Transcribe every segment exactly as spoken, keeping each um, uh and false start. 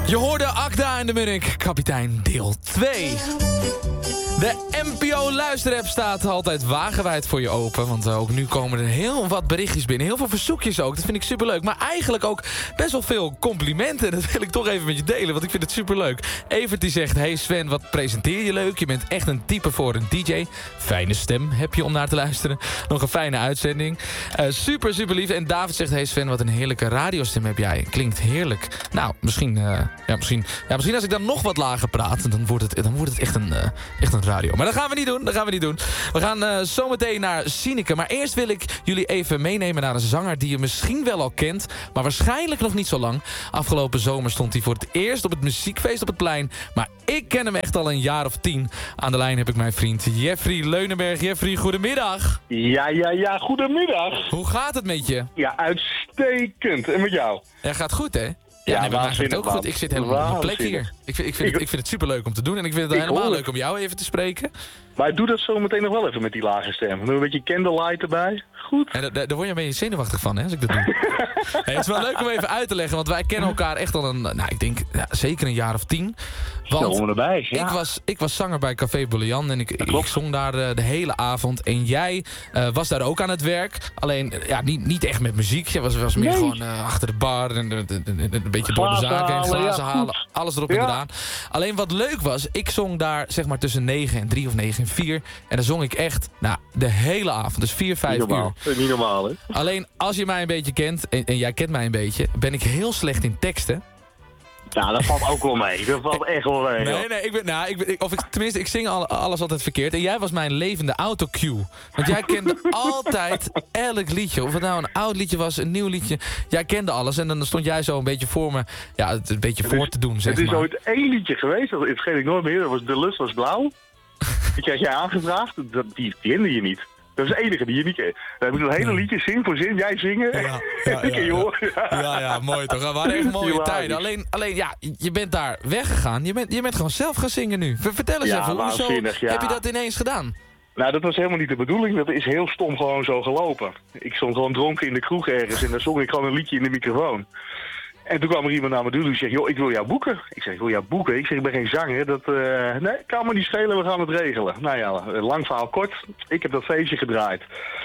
Je hoorde Akda en de Munnik, kapitein deel twee. De N P O-luisterapp staat altijd wagenwijd voor je open. Want ook nu komen er heel wat berichtjes binnen. Heel veel verzoekjes ook, dat vind ik superleuk. Maar eigenlijk ook best wel veel complimenten. Dat wil ik toch even met je delen, want ik vind het superleuk. Evert die zegt, hey Sven, wat presenteer je leuk. Je bent echt een type voor een D J. Fijne stem heb je om naar te luisteren. Nog een fijne uitzending. Uh, super, super lief. En David zegt, hey Sven, wat een heerlijke radiostem heb jij. Klinkt heerlijk. Nou, misschien, uh, ja, misschien, ja, misschien als ik dan nog wat lager praat, dan wordt het, dan wordt het echt, een, uh, echt een radio. Maar dat gaan we niet doen, dat gaan we niet doen. We gaan uh, zometeen naar Sineke. Maar eerst wil ik jullie even meenemen naar een zanger die je misschien wel al kent, maar waarschijnlijk nog niet zo lang. Afgelopen zomer stond hij voor het eerst op het muziekfeest op het plein. Maar ik ken hem echt al een jaar of tien. Aan de lijn heb ik mijn vriend Jeffrey Leunenberg. Jeffrey, goedemiddag. Ja, ja, ja, goedemiddag. Hoe gaat het met je? Ja, uitstekend. En met jou? Ja, gaat goed, hè? Ja, ja nee, maar het ook goed. Ik zit helemaal op mijn plek hier. Ik vind, ik, vind het, ik vind het superleuk om te doen. En ik vind het helemaal leuk om jou even te spreken. Maar ik doe dat zo meteen nog wel even met die lage stem. Doe een beetje candlelight erbij. Goed. En daar, daar word je een beetje zenuwachtig van, hè, als ik dat doe. Hey, het is wel leuk om even uit te leggen. Want wij kennen elkaar echt al een, nou, ik denk ja, zeker een jaar of tien. Want Zo erbij, ja. ik, was, ik was zanger bij Café Bouillon. En ik, ik, ik zong daar uh, de hele avond. En jij uh, was daar ook aan het werk. Alleen, uh, ja, niet, niet echt met muziek. Je was, was meer nee. gewoon uh, achter de bar. En uh, een beetje door de zaken en glazen ja, halen. Alles erop ja. en eraan. Alleen wat leuk was, ik zong daar zeg maar tussen negen en drie of negen en vier. En dan zong ik echt, nou, de hele avond. Dus vier, vijf niet normaal. uur. Niet normaal, hè? Alleen, als je mij een beetje kent, en, en jij kent mij een beetje, ben ik heel slecht in teksten. Ja, dat valt ook wel mee. Dat valt echt wel mee. Nee, nee, ik ben, nou, ik ben, ik, of ik, tenminste, ik zing al, alles altijd verkeerd. En jij was mijn levende autocue. Want jij kende altijd elk liedje. Of het nou een oud liedje was, een nieuw liedje. Jij kende alles. En dan stond jij zo een beetje voor me, ja, het een beetje het voor is, te doen, zeg Het is maar. ooit één liedje geweest, dat vergeet ik nooit meer. Dat was De Lust was Blauw. Die kreeg jij aangevraagd, dat, die kende je niet. Dat is de enige die je niet kent. Dan heb ik een hele liedje, zin voor zin, jij zingen. Ja, ja, ja, ik en je horen. Ja. ja, ja, mooi toch. We waren echt mooie tijden. Alleen, alleen, ja, je bent daar weggegaan. Je bent, je bent gewoon zelf gaan zingen nu. Vertel eens ja, even, hoezo ja. heb je dat ineens gedaan? Nou, dat was helemaal niet de bedoeling. Dat is heel stom gewoon zo gelopen. Ik stond gewoon dronken in de kroeg ergens en dan zong ik gewoon een liedje in de microfoon. En toen kwam er iemand naar me toe en zei, joh, ik wil jou boeken. Ik zeg, ik wil jou boeken? Ik zeg, ik ben geen zanger. Dat, uh, nee, kan me niet schelen, we gaan het regelen. Nou ja, lang verhaal kort. Ik heb dat feestje gedraaid.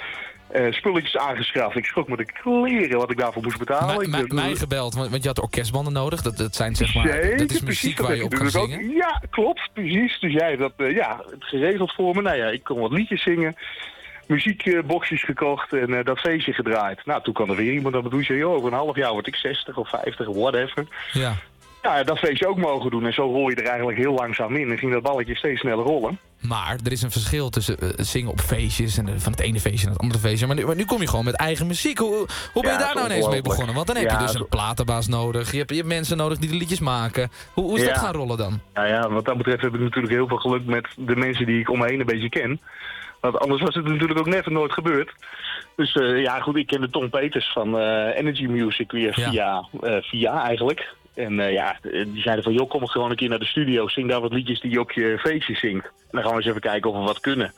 Uh, spulletjes aangeschaft. Ik schrok me de kleren wat ik daarvoor moest betalen. M- m- mij gebeld, want, want je had orkestbanden nodig. Dat, dat zijn zeg maar, Zeker, dat is muziek precies, waar je op kan zingen. Ook. Ja, klopt, precies. Dus jij hebt dat uh, ja, het geregeld voor me. Nou ja, ik kon wat liedjes zingen. Muziekboxjes gekocht en uh, dat feestje gedraaid. Nou, toen kwam er weer iemand aan me toe en zei, joh, over een half jaar word ik zestig of vijftig, whatever. Ja. Ja, dat feestje ook mogen doen. En zo rol je er eigenlijk heel langzaam in. En ging dat balletje steeds sneller rollen. Maar er is een verschil tussen uh, zingen op feestjes en uh, van het ene feestje naar het andere feestje. Maar nu, maar nu kom je gewoon met eigen muziek. Hoe, hoe ben je ja, daar nou ineens mee begonnen? Want dan heb ja, je dus een platenbaas nodig. Je hebt, je hebt mensen nodig die de liedjes maken. Hoe, hoe is ja. dat gaan rollen dan? Ja, ja, wat dat betreft heb ik natuurlijk heel veel geluk met de mensen die ik om me heen een beetje ken. Want anders was het natuurlijk ook net nooit gebeurd. Dus uh, ja, goed, ik kende Tom Peters van uh, Energy Music weer via, ja. uh, via eigenlijk. En uh, ja, die zeiden van, joh, kom gewoon een keer naar de studio. Zing daar wat liedjes die je op je feestje zingt. En dan gaan we eens even kijken of we wat kunnen.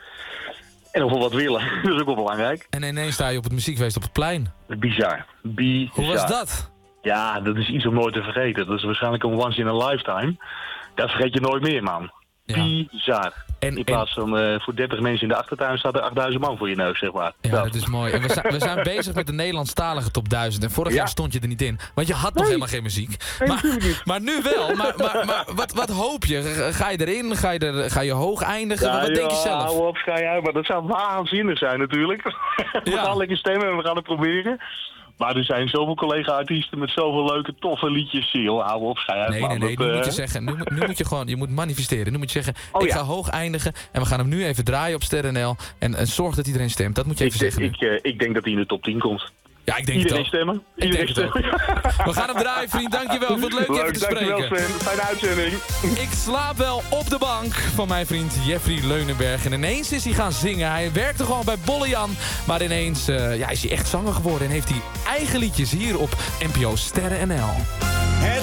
En of we wat willen. Dat is ook wel belangrijk. En ineens sta je op het muziekfeest op het plein. Bizar. Bizar. Hoe was dat? Ja, dat is iets om nooit te vergeten. Dat is waarschijnlijk een once in a lifetime. Dat vergeet je nooit meer, man. Ja. Bizar. En, in plaats van uh, voor dertig mensen in de achtertuin staat er achtduizend man voor je neus, zeg maar. Ja, dat, dat is mooi. En we zijn, we zijn bezig met de Nederlandstalige top duizend. En vorig ja. jaar stond je er niet in. Want je had nog nee. helemaal geen muziek. Nee, maar, maar nu wel. Maar, maar, maar wat, wat hoop je? Ga je erin? Ga je, er, ga je hoog eindigen? Ja, wat joh, denk je zelf? Hou op, ga je uit. Maar dat zou waanzinnig zijn natuurlijk. We ja. gaan lekker stemmen en we gaan het proberen. Maar er zijn zoveel collega-artiesten met zoveel leuke, toffe liedjes. Joh, hou op, schij uit. Nee, nee, nee. Dat, nu uh... moet je zeggen, nu, nu moet je gewoon, je moet manifesteren. Nu moet je zeggen, oh, ik ja. ga hoog eindigen en we gaan hem nu even draaien op Ster N L. En, en zorg dat iedereen stemt. Dat moet je even ik, zeggen. Ik, uh, ik denk dat hij in de top tien komt. Ja, ik denk Iedereen het ook. stemmen. Ik Iedereen denk stemmen. het ook. We gaan hem draaien, vriend. Dankjewel. Ik vond het leuk, leuk even te dankjewel, spreken. Sven. Fijne uitzending. Ik slaap wel op de bank van mijn vriend Jeffrey Leunenberg. En ineens is hij gaan zingen. Hij werkte gewoon bij Bollejan. Maar ineens uh, ja, is hij echt zanger geworden. En heeft hij eigen liedjes hier op N P O Sterren N L.